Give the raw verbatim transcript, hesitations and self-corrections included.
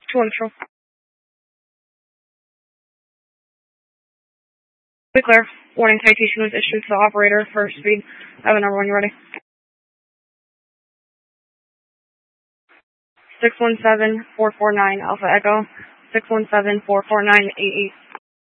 two one control. Be clear. Warning citation was issued to the operator for speed. I have a number when you're ready. six one seven, four four nine Alpha Echo. six one seven, four four nine, eight eight.